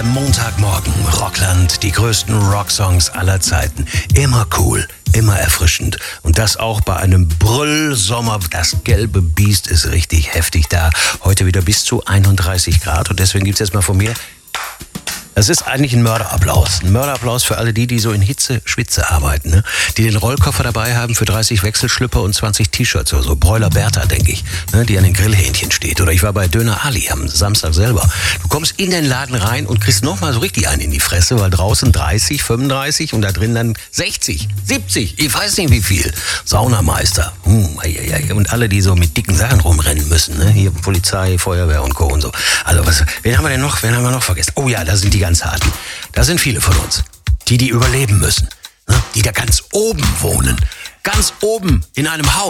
Montagmorgen, Rockland, die größten Rocksongs aller Zeiten. Immer cool, immer erfrischend. Und das auch bei einem Brüllsommer. Das gelbe Biest ist richtig heftig da. Heute wieder bis zu 31 Grad. Und deswegen gibt's jetzt mal von mir... Das ist eigentlich ein Mörderapplaus. Ein Mörderapplaus für alle die so in Hitze, Schwitze arbeiten, ne? Die den Rollkoffer dabei haben für 30 Wechselschlüpper und 20 T-Shirts oder so. Bräuler Bertha, denke ich, ne? Die an den Grillhähnchen steht. Oder ich war bei Döner Ali am Samstag selber. Du kommst in den Laden rein und kriegst nochmal so richtig einen in die Fresse, weil draußen 30, 35 und da drin dann 60, 70, ich weiß nicht wie viel. Saunameister. Und alle, die so mit dicken Sachen rumrennen müssen, ne? Hier Polizei, Feuerwehr und Co. und so. Also wen haben wir denn noch? Wen haben wir noch vergessen? Oh ja, da sind die ganz harten. Da sind viele von uns, die überleben müssen, ne? Die da ganz oben wohnen. Ganz oben in einem Haus.